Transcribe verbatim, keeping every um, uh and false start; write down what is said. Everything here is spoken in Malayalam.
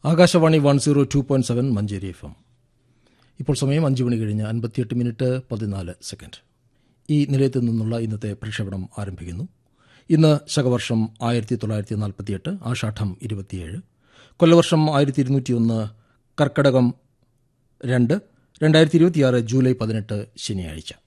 Akashvani one zero two point seven Manjeri F M. ഇപ്പോൾ സമയം അഞ്ച് മണി കഴിഞ്ഞ് അൻപത്തിയെട്ട് മിനിറ്റ് പതിനാല് സെക്കൻഡ്. ഈ നിലയത്തിൽ നിന്നുള്ള ഇന്നത്തെ പ്രക്ഷേപണം ആരംഭിക്കുന്നു. ഇന്ന് ശകവർഷം ആയിരത്തി തൊള്ളായിരത്തി നാൽപ്പത്തിയെട്ട് ആഷാഢം ഇരുപത്തിയേഴ്, കൊല്ലവർഷം ആയിരത്തി ഇരുന്നൂറ്റി ഒന്ന് കർക്കടകം രണ്ട് രണ്ടായിരത്തി ഇരുപത്തിയാറ് ജൂലൈ പതിനെട്ട് ശനിയാഴ്ച.